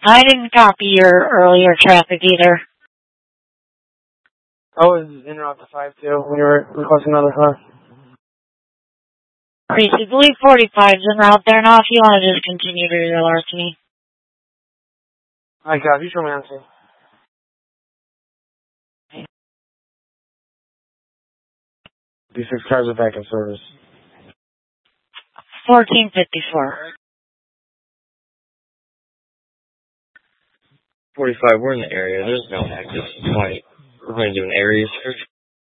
I didn't copy your earlier traffic either. I was in route to 5 too when you were requesting another car. Greasy, I believe 45's en route there now if you want to just continue to your larceny. Hi, Cav, you show me answer. These 6 cars are back in service. 1454. 45, we're in the area. There's no active flight. We're going to do an area search.